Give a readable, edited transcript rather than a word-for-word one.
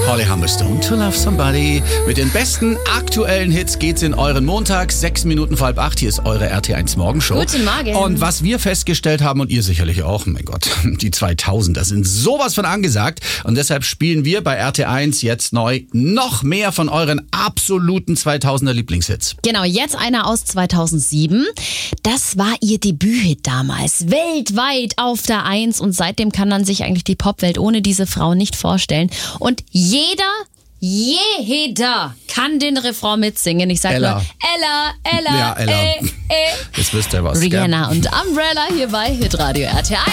Holly Humberstone, To Love Somebody. Mit den besten aktuellen Hits geht's in euren Montag. 6 Minuten vor 7:30. Hier ist eure RT1 Morgenshow. Guten Morgen. Und was wir festgestellt haben, und ihr sicherlich auch, mein Gott, die 2000er sind sowas von angesagt. Und deshalb spielen wir bei RT1 jetzt neu noch mehr von euren absoluten 2000er Lieblingshits. Genau, jetzt einer aus 2007. Das war ihr Debüthit damals. Weltweit auf der 1. Und seitdem kann man sich eigentlich die Popwelt ohne diese Frau nicht vorstellen. Und jeder kann den Refrain mitsingen. Ich sag Ella. nur Ella, Ja, Ella. Jetzt wisst ihr was. Rihanna und Umbrella hier bei Hitradio RT1.